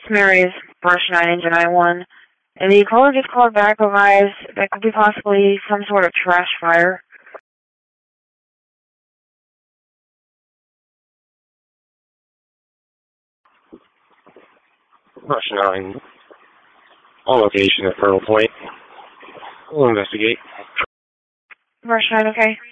Mary's Brush 9 Engine I-1. And the caller just called back, advised that could be possibly some sort of trash fire. Brush 9. On location at Pearl Point. We'll investigate. Brush 9, okay.